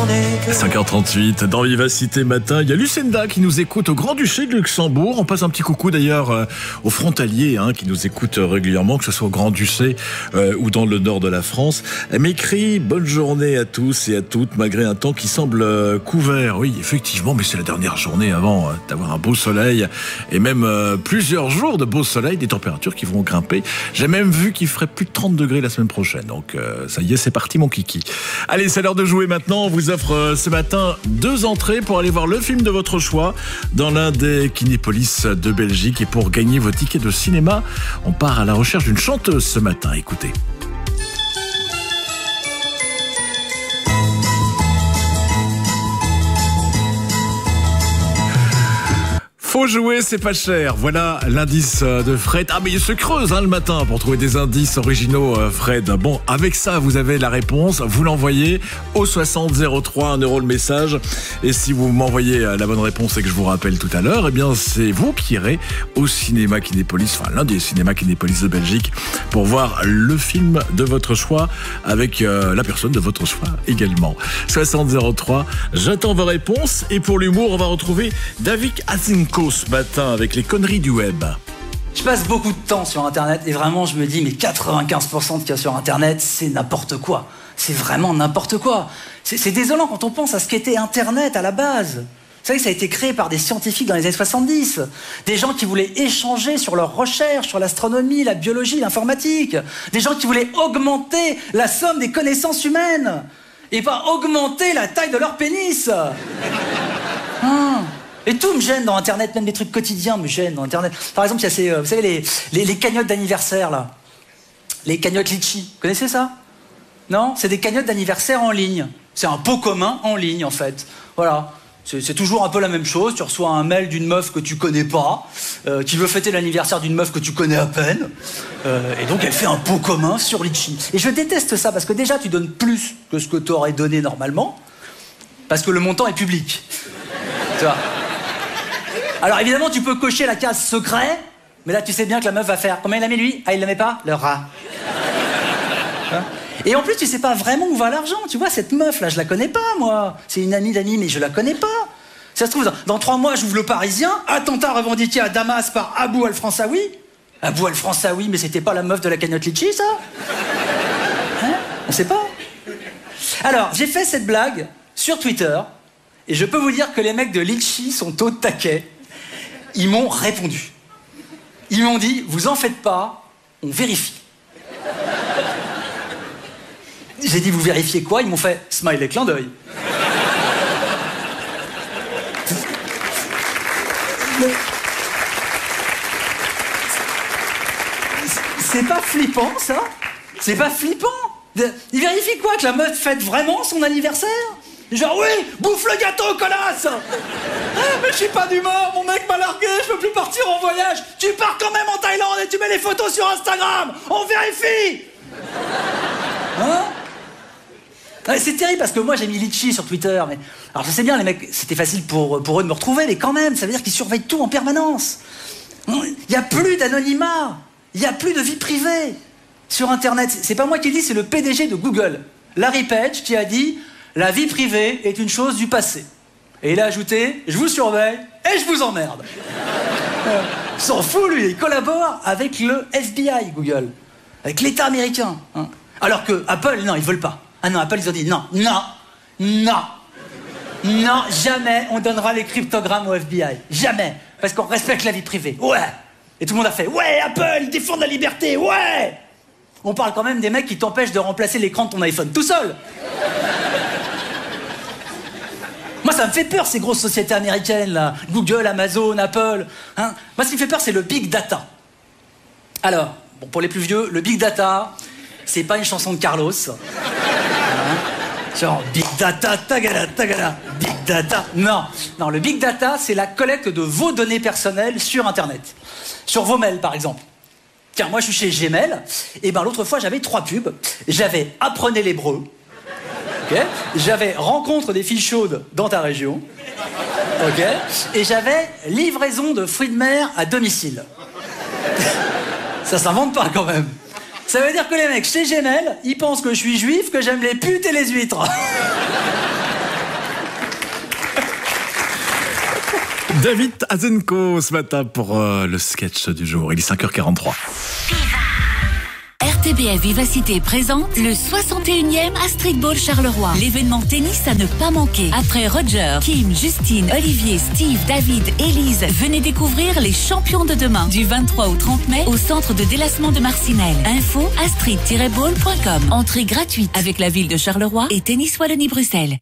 5h38, dans Vivacité Matin, il y a Lucinda qui nous écoute au Grand-Duché de Luxembourg. On passe un petit coucou d'ailleurs aux frontaliers qui nous écoutent régulièrement, que ce soit au Grand-Duché ou dans le nord de la France. Elle m'écrit « Bonne journée à tous et à toutes, malgré un temps qui semble couvert ». Oui, effectivement, mais c'est la dernière journée avant d'avoir un beau soleil et même plusieurs jours de beau soleil, des températures qui vont grimper. J'ai même vu qu'il ferait plus de 30 degrés la semaine prochaine. Donc ça y est, c'est parti mon kiki. Allez, c'est l'heure de jouer maintenant. On vous offre ce matin 2 entrées pour aller voir le film de votre choix dans l'un des Kinépolis de Belgique. Et pour gagner vos tickets de cinéma, on part à la recherche d'une chanteuse ce matin. Écoutez. Faut jouer, c'est pas cher. Voilà l'indice de Fred. Ah mais il se creuse le matin pour trouver des indices originaux, Fred. Bon, avec ça, vous avez la réponse. Vous l'envoyez au 6003, 1 euro le message. Et si vous m'envoyez la bonne réponse et que je vous rappelle tout à l'heure, eh bien c'est vous qui irez au cinéma Kinépolis, enfin l'un des cinémas Kinépolis de Belgique, pour voir le film de votre choix avec la personne de votre choix également. 6003, j'attends vos réponses. Et pour l'humour, on va retrouver David Azinko ce matin avec les conneries du web. Je passe beaucoup de temps sur Internet et vraiment je me dis mais 95% de ce qu'il y a sur Internet c'est n'importe quoi. C'est vraiment n'importe quoi. C'est désolant quand on pense à ce qu'était Internet à la base. Vous savez, ça a été créé par des scientifiques dans les années 70. Des gens qui voulaient échanger sur leurs recherches, sur l'astronomie, la biologie, l'informatique. Des gens qui voulaient augmenter la somme des connaissances humaines et pas augmenter la taille de leur pénis. Et tout me gêne dans Internet, même des trucs quotidiens me gênent dans Internet. Par exemple, il y a ces, vous savez, les cagnottes d'anniversaire, là. Les cagnottes litchi. Vous connaissez ça? Non? C'est des cagnottes d'anniversaire en ligne. C'est un pot commun en ligne, en fait. Voilà. C'est toujours un peu la même chose. Tu reçois un mail d'une meuf que tu connais pas, qui veut fêter l'anniversaire d'une meuf que tu connais à peine. Et donc, elle fait un pot commun sur litchi. Et je déteste ça, parce que déjà, tu donnes plus que ce que tu aurais donné normalement, parce que le montant est public. Tu vois? Alors évidemment, tu peux cocher la case secret, mais là, tu sais bien que la meuf va faire. Combien il a mis lui? Ah, il la met pas? Le rat. Hein? Et en plus, tu sais pas vraiment où va l'argent. Tu vois, cette meuf-là, je la connais pas, moi. C'est une amie d'amis, mais je la connais pas. Ça se trouve, dans 3 mois, j'ouvre Le Parisien, attentat revendiqué à Damas par Abou Al-Fransaoui. Abou Al-Fransaoui, mais c'était pas la meuf de la cagnotte litchi, ça? Hein? On sait pas. Alors, j'ai fait cette blague sur Twitter, et je peux vous dire que les mecs de litchi sont au taquet. Ils m'ont répondu. Ils m'ont dit, vous en faites pas, on vérifie. J'ai dit, vous vérifiez quoi? Ils m'ont fait smiley clin d'œil. C'est pas flippant, ça? C'est pas flippant? Ils vérifient quoi? Que la meuf fête vraiment son anniversaire? Genre, oui, bouffe le gâteau, connasse! Ah, mais je suis pas d'humeur, mon mec m'a largué, je peux plus partir en voyage. Tu pars quand même en Thaïlande et tu mets les photos sur Instagram. On vérifie! Hein? Ouais, c'est terrible parce que moi j'ai mis litchi sur Twitter, mais... Alors je sais bien, les mecs, c'était facile pour eux de me retrouver, mais quand même, ça veut dire qu'ils surveillent tout en permanence. Il n'y a plus d'anonymat, il n'y a plus de vie privée sur Internet. C'est pas moi qui le dis, c'est le PDG de Google, Larry Page, qui a dit... La vie privée est une chose du passé. Et il a ajouté, je vous surveille et je vous emmerde. Il s'en fout, lui, il collabore avec le FBI, Google. Avec l'État américain. Hein. Alors que Apple, non, ils veulent pas. Ah non, Apple, ils ont dit non, jamais on donnera les cryptogrammes au FBI. Jamais. Parce qu'on respecte la vie privée. Ouais. Et tout le monde a fait, ouais, Apple, ils défendent la liberté, ouais. On parle quand même des mecs qui t'empêchent de remplacer l'écran de ton iPhone tout seul. Moi, ça me fait peur, ces grosses sociétés américaines, là. Google, Amazon, Apple. Hein. Moi, ce qui me fait peur, c'est le big data. Alors, bon, pour les plus vieux, le big data, c'est pas une chanson de Carlos. Hein. Genre, big data, tagada, tagada, big data. Non, le big data, c'est la collecte de vos données personnelles sur Internet. Sur vos mails, par exemple. Tiens, moi, je suis chez Gmail, et ben l'autre fois, j'avais 3 pubs. J'avais Apprenez l'hébreu. Okay. J'avais rencontre des filles chaudes dans ta région. Okay. Et j'avais livraison de fruits de mer à domicile. Ça s'invente pas quand même. Ça veut dire que les mecs chez Gmail, ils pensent que je suis juif, que j'aime les putes et les huîtres. David Azenko ce matin pour le sketch du jour. Il est 5h43. RTBF Vivacité présente le 61e Astrid Ball Charleroi. L'événement tennis à ne pas manquer. Après Roger, Kim, Justine, Olivier, Steve, David, Élise, venez découvrir les champions de demain. Du 23 au 30 mai au centre de délassement de Marcinelle. Info astrid-ball.com. Entrée gratuite avec la ville de Charleroi et Tennis Wallonie-Bruxelles.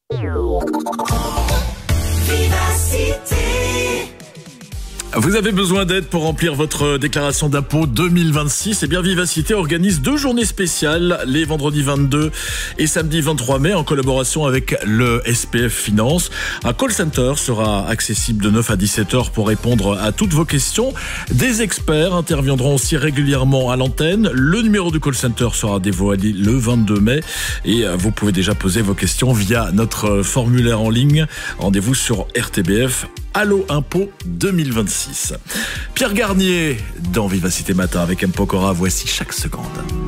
Vous avez besoin d'aide pour remplir votre déclaration d'impôt 2026 ? Eh bien, Vivacité organise 2 journées spéciales, les vendredis 22 et samedi 23 mai, en collaboration avec le SPF Finance. Un call center sera accessible de 9 à 17 heures pour répondre à toutes vos questions. Des experts interviendront aussi régulièrement à l'antenne. Le numéro du call center sera dévoilé le 22 mai et vous pouvez déjà poser vos questions via notre formulaire en ligne. Rendez-vous sur RTBF. Allo Impôt 2026. Pierre Garnier dans Vivacité Matin avec M. Pokora. Voici chaque seconde.